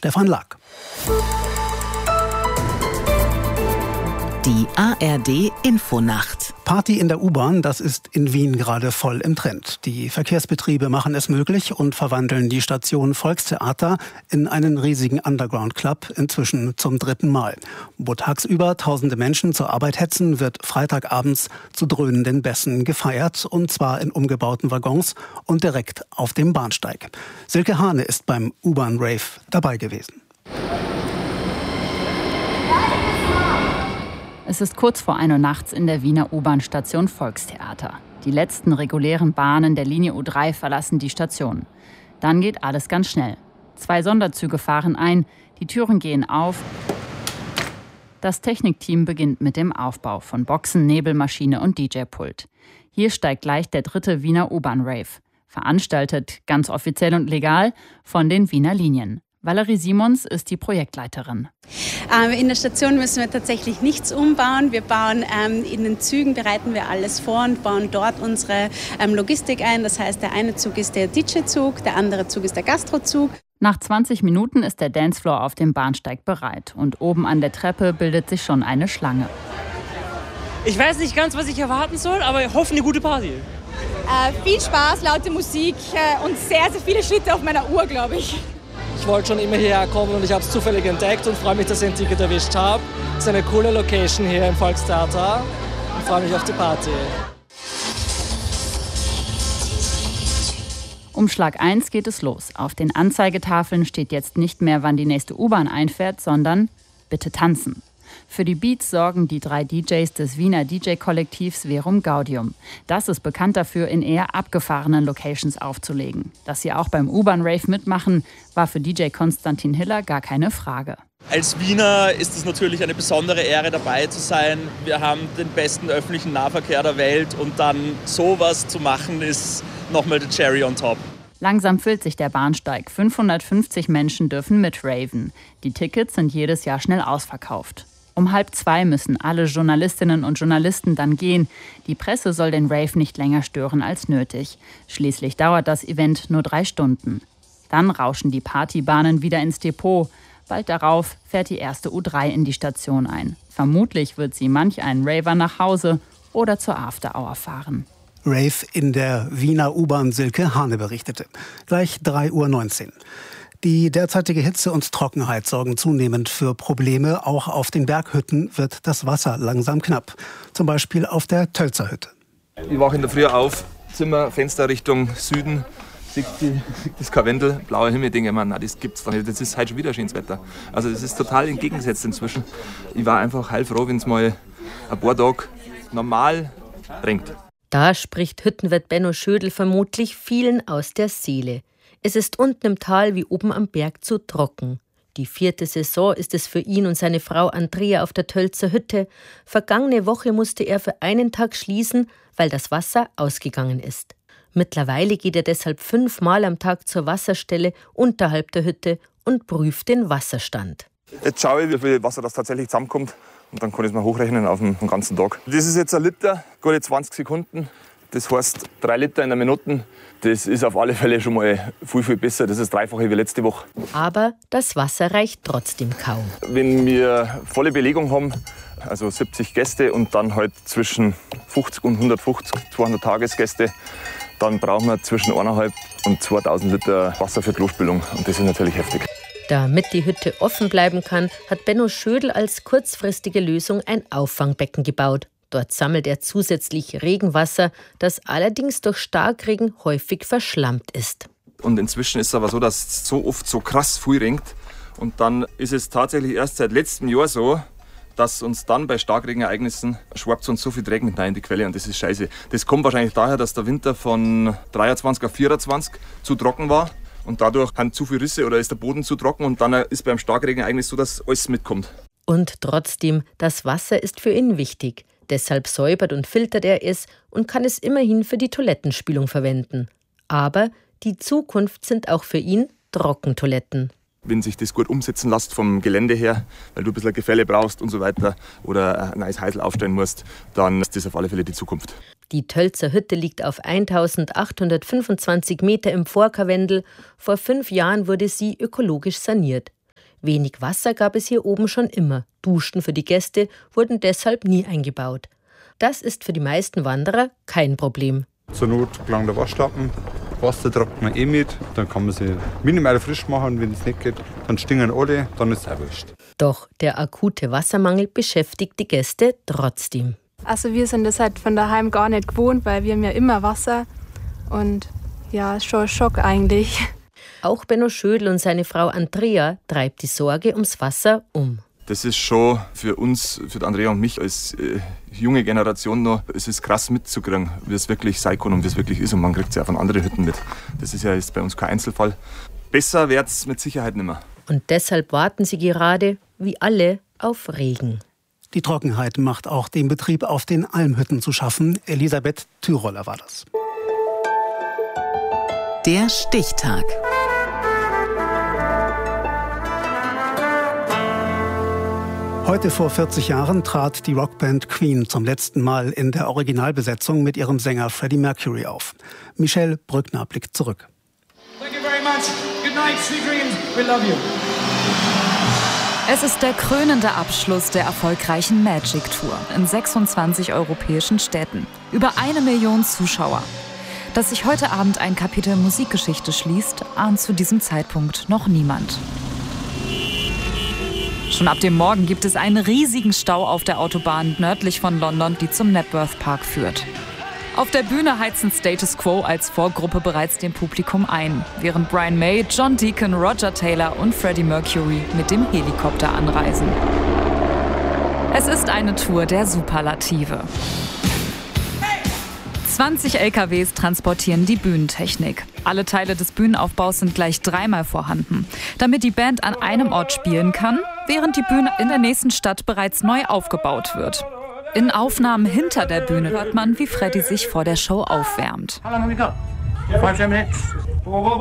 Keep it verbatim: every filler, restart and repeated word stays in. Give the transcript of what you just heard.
Stefan Lack. Die A R D-Infonacht. Party in der U-Bahn, das ist in Wien gerade voll im Trend. Die Verkehrsbetriebe machen es möglich und verwandeln die Station Volkstheater in einen riesigen Underground-Club, inzwischen zum dritten Mal. Wo tagsüber tausende Menschen zur Arbeit hetzen, wird freitagabends zu dröhnenden Bässen gefeiert, und zwar in umgebauten Waggons und direkt auf dem Bahnsteig. Silke Hane ist beim U-Bahn-Rave dabei gewesen. Es ist kurz vor ein Uhr nachts in der Wiener U-Bahn-Station Volkstheater. Die letzten regulären Bahnen der Linie U drei verlassen die Station. Dann geht alles ganz schnell. Zwei Sonderzüge fahren ein, die Türen gehen auf. Das Technikteam beginnt mit dem Aufbau von Boxen, Nebelmaschine und D J-Pult. Hier steigt gleich der dritte Wiener U-Bahn-Rave. Veranstaltet, ganz offiziell und legal, von den Wiener Linien. Valerie Simons ist die Projektleiterin. In der Station müssen wir tatsächlich nichts umbauen. Wir bauen ähm, in den Zügen, bereiten wir alles vor und bauen dort unsere ähm, Logistik ein. Das heißt, der eine Zug ist der D J-Zug, der andere Zug ist der Gastrozug. Nach zwanzig Minuten ist der Dancefloor auf dem Bahnsteig bereit. Und oben an der Treppe bildet sich schon eine Schlange. Ich weiß nicht ganz, was ich erwarten soll, aber ich hoffe, eine gute Party. Äh, viel Spaß, laute Musik äh, und sehr, sehr viele Schritte auf meiner Uhr, glaube ich. Ich wollte schon immer hierher kommen und ich habe es zufällig entdeckt und freue mich, dass ich ein Ticket erwischt habe. Es ist eine coole Location hier im Volkstheater und freue mich auf die Party. Um Schlag eins geht es los. Auf den Anzeigetafeln steht jetzt nicht mehr, wann die nächste U-Bahn einfährt, sondern bitte tanzen. Für die Beats sorgen die drei D Js des Wiener D J-Kollektivs Verum Gaudium. Das ist bekannt dafür, in eher abgefahrenen Locations aufzulegen. Dass sie auch beim U-Bahn-Rave mitmachen, war für D J Konstantin Hiller gar keine Frage. Als Wiener ist es natürlich eine besondere Ehre, dabei zu sein. Wir haben den besten öffentlichen Nahverkehr der Welt und dann sowas zu machen, ist nochmal der Cherry on top. Langsam füllt sich der Bahnsteig. fünfhundertfünfzig Menschen dürfen mitraven. Die Tickets sind jedes Jahr schnell ausverkauft. Um halb zwei müssen alle Journalistinnen und Journalisten dann gehen. Die Presse soll den Rave nicht länger stören als nötig. Schließlich dauert das Event nur drei Stunden. Dann rauschen die Partybahnen wieder ins Depot. Bald darauf fährt die erste U drei in die Station ein. Vermutlich wird sie manch einen Raver nach Hause oder zur After Hour fahren. Rave in der Wiener U-Bahn, Silke Hane berichtete. Gleich drei Uhr neunzehn. Die derzeitige Hitze und Trockenheit sorgen zunehmend für Probleme. Auch auf den Berghütten wird das Wasser langsam knapp. Zum Beispiel auf der Tölzer Hütte. Ich wache in der Früh auf, Zimmer, Fenster Richtung Süden, sieht das Karwendel, blauer Himmel, denke ich mir, das gibt's doch nicht. Das ist heute schon wieder schönes Wetter. Also das ist total entgegengesetzt inzwischen. Ich war einfach heilfroh, wenn es mal ein paar Tage normal regnet. Da spricht Hüttenwirt Benno Schödel vermutlich vielen aus der Seele. Es ist unten im Tal wie oben am Berg zu trocken. Die vierte Saison ist es für ihn und seine Frau Andrea auf der Tölzer Hütte. Vergangene Woche musste er für einen Tag schließen, weil das Wasser ausgegangen ist. Mittlerweile geht er deshalb fünfmal am Tag zur Wasserstelle unterhalb der Hütte und prüft den Wasserstand. Jetzt schaue ich, wie viel Wasser das tatsächlich zusammenkommt. Und dann kann ich es mal hochrechnen auf den ganzen Tag. Das ist jetzt ein Liter, gute zwanzig Sekunden. Das heißt, drei Liter in einer Minute, das ist auf alle Fälle schon mal viel, viel besser. Das ist das Dreifache wie letzte Woche. Aber das Wasser reicht trotzdem kaum. Wenn wir volle Belegung haben, also siebzig Gäste und dann halt zwischen fünfzig und hundertfünfzig, zweihundert Tagesgäste, dann brauchen wir zwischen eineinhalb und zweitausend Liter Wasser für Klospülung. Und das ist natürlich heftig. Damit die Hütte offen bleiben kann, hat Benno Schödel als kurzfristige Lösung ein Auffangbecken gebaut. Dort sammelt er zusätzlich Regenwasser, das allerdings durch Starkregen häufig verschlammt ist. Und inzwischen ist es aber so, dass es so oft so krass viel regnet. Und dann ist es tatsächlich erst seit letztem Jahr so, dass uns dann bei Starkregenereignissen schwappt uns so viel Dreck mit rein in die Quelle. Und das ist scheiße. Das kommt wahrscheinlich daher, dass der Winter von dreiundzwanzig auf vierundzwanzig zu trocken war. Und dadurch haben zu viele Risse oder ist der Boden zu trocken. Und dann ist beim Starkregenereignis so, dass alles mitkommt. Und trotzdem, das Wasser ist für ihn wichtig. Deshalb säubert und filtert er es und kann es immerhin für die Toilettenspülung verwenden. Aber die Zukunft sind auch für ihn Trockentoiletten. Wenn sich das gut umsetzen lässt vom Gelände her, weil du ein bisschen Gefälle brauchst und so weiter oder ein neues Heisel aufstellen musst, dann ist das auf alle Fälle die Zukunft. Die Tölzer Hütte liegt auf eintausendachthundertfünfundzwanzig Meter im Vorkarwendel. Vor fünf Jahren wurde sie ökologisch saniert. Wenig Wasser gab es hier oben schon immer. Duschen für die Gäste wurden deshalb nie eingebaut. Das ist für die meisten Wanderer kein Problem. Zur Not gelangt der Waschlappen, Wasser trägt man eh mit, dann kann man sie minimal frisch machen, wenn es nicht geht, dann stinken alle, dann ist es auch wurscht. Doch der akute Wassermangel beschäftigt die Gäste trotzdem. Also wir sind das halt von daheim gar nicht gewohnt, weil wir haben ja immer Wasser und ja, ist schon ein Schock eigentlich. Auch Benno Schödel und seine Frau Andrea treibt die Sorge ums Wasser um. Das ist schon für uns, für die Andrea und mich als äh, junge Generation noch, es ist krass mitzukriegen, wie es wirklich sein kann und wie es wirklich ist. Und man kriegt es ja von anderen Hütten mit. Das ist ja jetzt bei uns kein Einzelfall. Besser wird es mit Sicherheit nicht mehr. Und deshalb warten sie gerade, wie alle, auf Regen. Die Trockenheit macht auch dem Betrieb auf den Almhütten zu schaffen. Elisabeth Tyroller war das. Der Stichtag. Heute vor vierzig Jahren trat die Rockband Queen zum letzten Mal in der Originalbesetzung mit ihrem Sänger Freddie Mercury auf. Michelle Brückner blickt zurück. Thank you very much. Good night, sweet dreams. We love you. Es ist der krönende Abschluss der erfolgreichen Magic Tour in sechsundzwanzig europäischen Städten. Über eine Million Zuschauer. Dass sich heute Abend ein Kapitel Musikgeschichte schließt, ahnt zu diesem Zeitpunkt noch niemand. Schon ab dem Morgen gibt es einen riesigen Stau auf der Autobahn nördlich von London, die zum Knebworth Park führt. Auf der Bühne heizen Status Quo als Vorgruppe bereits dem Publikum ein, während Brian May, John Deacon, Roger Taylor und Freddie Mercury mit dem Helikopter anreisen. Es ist eine Tour der Superlative. zwanzig L K Ws transportieren die Bühnentechnik. Alle Teile des Bühnenaufbaus sind gleich dreimal vorhanden, damit die Band an einem Ort spielen kann, während die Bühne in der nächsten Stadt bereits neu aufgebaut wird. In Aufnahmen hinter der Bühne hört man, wie Freddie sich vor der Show aufwärmt.